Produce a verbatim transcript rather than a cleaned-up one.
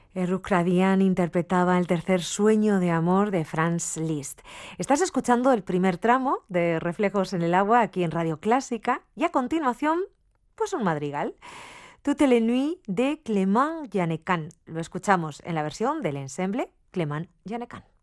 Rukradian interpretaba El tercer sueño de amor de Franz Liszt. Estás escuchando el primer tramo de Reflejos en el agua aquí en Radio Clásica y a continuación, pues un madrigal. Toute la nuit de Clément Jannecan. Lo escuchamos en la versión del ensemble Clément Jannecan.